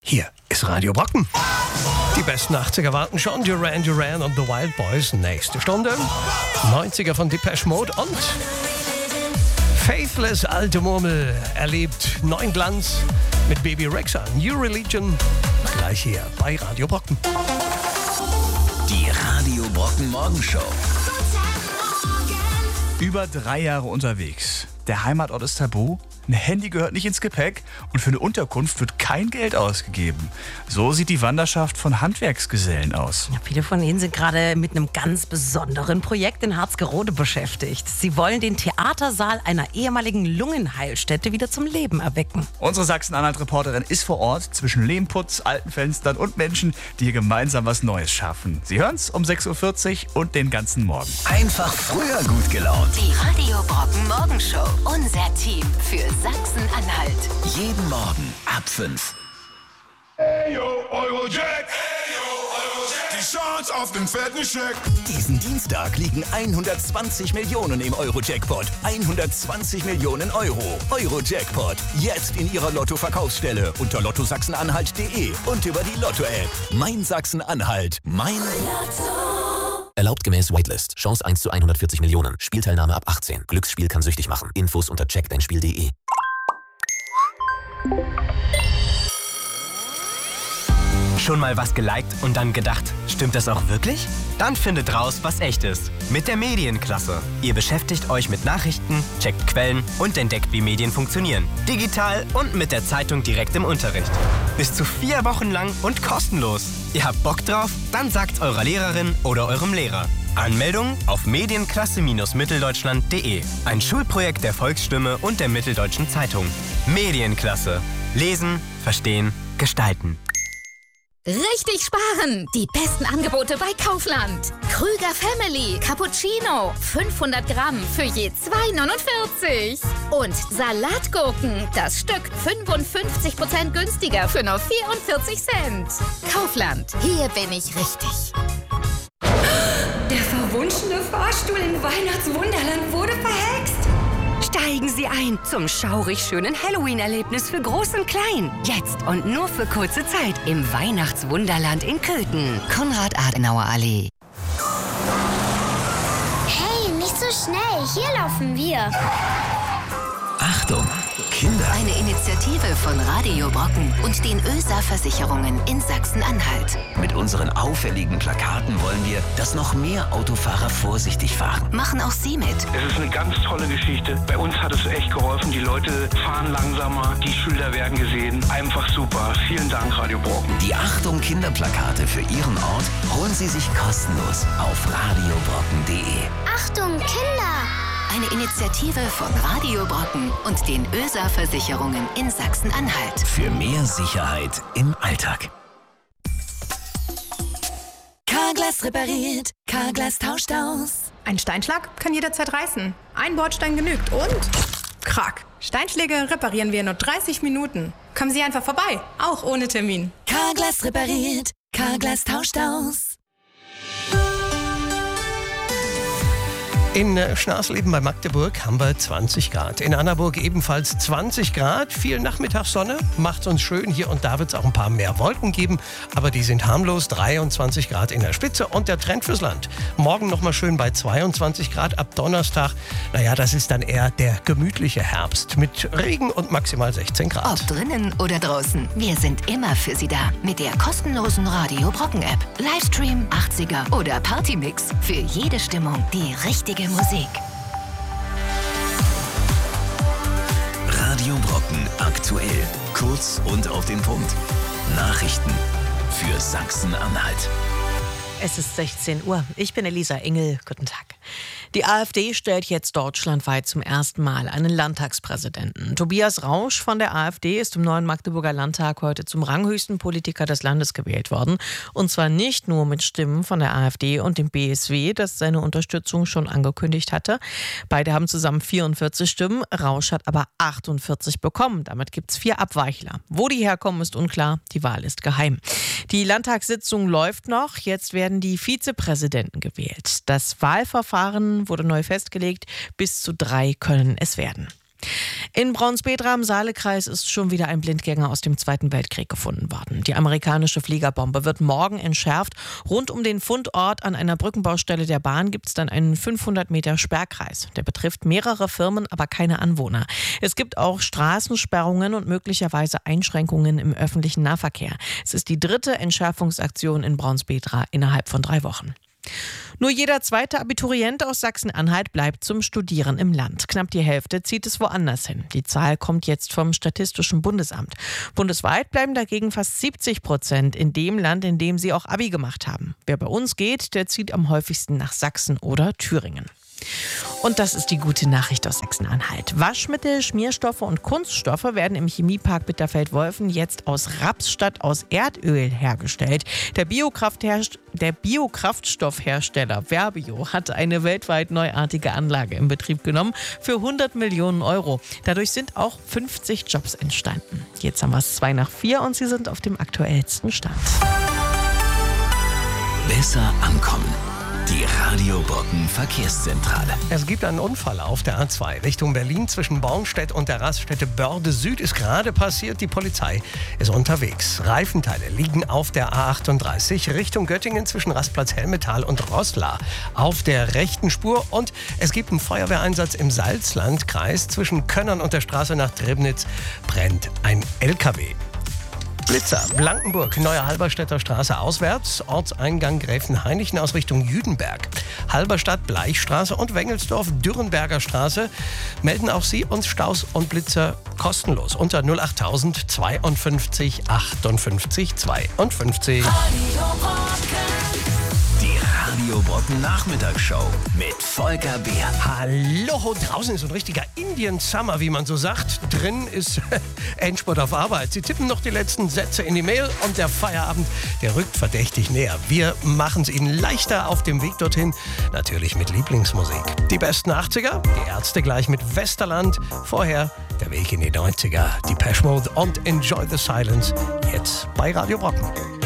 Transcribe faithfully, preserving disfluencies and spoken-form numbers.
Hier ist Radio Brocken. Die besten achtziger warten schon. Duran Duran und The Wild Boys. Nächste Stunde. neunziger von Depeche Mode und Faithless, alte Murmel, erlebt neuen Glanz mit Baby Rexha. New Religion. Gleich hier bei Radio Brocken. Die Radio Brocken Morgenshow. Über drei Jahre unterwegs. Der Heimatort ist tabu. Ein Handy gehört nicht ins Gepäck und für eine Unterkunft wird kein Geld ausgegeben. So sieht die Wanderschaft von Handwerksgesellen aus. Ja, viele von ihnen sind gerade mit einem ganz besonderen Projekt in Harzgerode beschäftigt. Sie wollen den Theatersaal einer ehemaligen Lungenheilstätte wieder zum Leben erwecken. Unsere Sachsen-Anhalt-Reporterin ist vor Ort zwischen Lehmputz, alten Fenstern und Menschen, die hier gemeinsam was Neues schaffen. Sie hören's um sechs Uhr vierzig und den ganzen Morgen. Einfach früher gut gelaunt. Die Radio Brocken Morgenshow. Unser Team für Sachsen-Anhalt. Jeden Morgen ab fünf. Hey yo, Eurojack. Hey yo, Eurojack. Die Chance auf den fetten Scheck. Diesen Dienstag liegen hundertzwanzig Millionen im Euro-Jackpot. hundertzwanzig Millionen Euro. Euro-Jackpot. Jetzt in Ihrer Lotto-Verkaufsstelle unter lotto sachsen anhalt punkt de und über die Lotto-App. Mein Sachsen-Anhalt. Mein Lotto. Erlaubt gemäß Whitelist. Chance eins zu hundertvierzig Millionen. Spielteilnahme ab achtzehn. Glücksspiel kann süchtig machen. Infos unter check dein spiel punkt de. Schon mal was geliked und dann gedacht, stimmt das auch wirklich? Dann findet raus, was echt ist. Mit der Medienklasse. Ihr beschäftigt euch mit Nachrichten, checkt Quellen und entdeckt, wie Medien funktionieren. Digital und mit der Zeitung direkt im Unterricht. Bis zu vier Wochen lang und kostenlos. Ihr habt Bock drauf? Dann sagt's eurer Lehrerin oder eurem Lehrer. Anmeldung auf medienklasse Bindestrich mitteldeutschland punkt de. Ein Schulprojekt der Volksstimme und der Mitteldeutschen Zeitung. Medienklasse. Lesen, verstehen, gestalten. Richtig sparen! Die besten Angebote bei Kaufland. Krüger Family Cappuccino. fünfhundert Gramm für je zwei neunundvierzig. Und Salatgurken. Das Stück fünfundfünfzig Prozent günstiger für nur vierundvierzig Cent. Kaufland. Hier bin ich richtig. Der verwunschene Fahrstuhl in Weihnachtswunderland wurde verhext. Steigen Sie ein zum schaurig schönen Halloween-Erlebnis für Groß und Klein. Jetzt und nur für kurze Zeit im Weihnachtswunderland in Köthen. Konrad-Adenauer-Allee. Hey, nicht so schnell. Hier laufen wir. Achtung, Kinder. Eine Initiative von Radio Brocken und den ÖSA-Versicherungen in Sachsen-Anhalt. Mit unseren auffälligen Plakaten wollen wir, dass noch mehr Autofahrer vorsichtig fahren. Machen auch Sie mit. Es ist eine ganz tolle Geschichte. Bei uns hat es echt geholfen. Die Leute fahren langsamer, die Schilder werden gesehen. Einfach super. Vielen Dank, Radio Brocken. Die Achtung Kinderplakate für Ihren Ort holen Sie sich kostenlos auf radio brocken punkt de. Achtung, Kinder! Eine Initiative von Radio Brocken und den ÖSA-Versicherungen in Sachsen-Anhalt. Für mehr Sicherheit im Alltag. Carglass repariert, Carglass tauscht aus. Ein Steinschlag kann jederzeit reißen. Ein Bordstein genügt und krack. Steinschläge reparieren wir in nur dreißig Minuten. Kommen Sie einfach vorbei, auch ohne Termin. Carglass repariert, Carglass tauscht aus. In Schnarsleben bei Magdeburg haben wir zwanzig Grad. In Annaburg ebenfalls zwanzig Grad. Viel Nachmittagssonne macht uns schön. Hier und da wird es auch ein paar mehr Wolken geben. Aber die sind harmlos. dreiundzwanzig Grad in der Spitze und der Trend fürs Land. Morgen nochmal schön bei zweiundzwanzig Grad. Ab Donnerstag, naja, das ist dann eher der gemütliche Herbst. Mit Regen und maximal sechzehn Grad. Ob drinnen oder draußen, wir sind immer für Sie da. Mit der kostenlosen Radio Brocken App. Livestream, achtziger oder Partymix. Für jede Stimmung die richtige Musik. Radio Brocken aktuell. Kurz und auf den Punkt. Nachrichten für Sachsen-Anhalt. Es ist sechzehn Uhr. Ich bin Elisa Engel. Guten Tag. Die AfD stellt jetzt deutschlandweit zum ersten Mal einen Landtagspräsidenten. Tobias Rausch von der AfD ist im neuen Magdeburger Landtag heute zum ranghöchsten Politiker des Landes gewählt worden. Und zwar nicht nur mit Stimmen von der AfD und dem B S W, das seine Unterstützung schon angekündigt hatte. Beide haben zusammen vierundvierzig Stimmen. Rausch hat aber achtundvierzig bekommen. Damit gibt es vier Abweichler. Wo die herkommen, ist unklar. Die Wahl ist geheim. Die Landtagssitzung läuft noch. Jetzt werden die Vizepräsidenten gewählt. Das Wahlverfahren wurde neu festgelegt. Bis zu drei können es werden. In Braunsbedra im Saalekreis ist schon wieder ein Blindgänger aus dem Zweiten Weltkrieg gefunden worden. Die amerikanische Fliegerbombe wird morgen entschärft. Rund um den Fundort an einer Brückenbaustelle der Bahn gibt es dann einen fünfhundert Meter Sperrkreis. Der betrifft mehrere Firmen, aber keine Anwohner. Es gibt auch Straßensperrungen und möglicherweise Einschränkungen im öffentlichen Nahverkehr. Es ist die dritte Entschärfungsaktion in Braunsbedra innerhalb von drei Wochen. Nur jeder zweite Abiturient aus Sachsen-Anhalt bleibt zum Studieren im Land. Knapp die Hälfte zieht es woanders hin. Die Zahl kommt jetzt vom Statistischen Bundesamt. Bundesweit bleiben dagegen fast siebzig Prozent in dem Land, in dem sie auch Abi gemacht haben. Wer bei uns geht, der zieht am häufigsten nach Sachsen oder Thüringen. Und das ist die gute Nachricht aus Sachsen-Anhalt. Waschmittel, Schmierstoffe und Kunststoffe werden im Chemiepark Bitterfeld-Wolfen jetzt aus Raps statt aus Erdöl hergestellt. Der, Biokraftherst- der Biokraftstoffhersteller Verbio hat eine weltweit neuartige Anlage in Betrieb genommen für hundert Millionen Euro. Dadurch sind auch fünfzig Jobs entstanden. Jetzt haben wir es zwei nach vier und Sie sind auf dem aktuellsten Stand. Besser ankommen. Die Radio Brocken Verkehrszentrale. Es gibt einen Unfall auf der A zwei Richtung Berlin zwischen Bornstedt und der Raststätte Börde Süd ist gerade passiert. Die Polizei ist unterwegs. Reifenteile liegen auf der A achtunddreißig Richtung Göttingen zwischen Rastplatz Helmetal und Roßla auf der rechten Spur. Und es gibt einen Feuerwehreinsatz im Salzlandkreis zwischen Könnern und der Straße nach Trebnitz brennt ein L K W. Blitzer, Blankenburg, Neue Halberstädter Straße auswärts, Ortseingang Gräfenhainichen aus Richtung Jüdenberg. Halberstadt, Bleichstraße und Wengelsdorf, Dürrenberger Straße melden auch Sie uns Staus und Blitzer kostenlos unter null achttausend zweiundfünfzig achtundfünfzig zweiundfünfzig. Die Radio Brocken Nachmittagsshow mit Volker Beer. Hallo, draußen ist so ein richtiger Indian Summer, wie man so sagt. Drin ist Endspurt auf Arbeit. Sie tippen noch die letzten Sätze in die Mail und der Feierabend, der rückt verdächtig näher. Wir machen es Ihnen leichter auf dem Weg dorthin, natürlich mit Lieblingsmusik. Die besten achtziger, die Ärzte gleich mit Westerland. Vorher der Weg in die neunziger, die Depeche Mode und Enjoy the Silence. Jetzt bei Radio Brocken.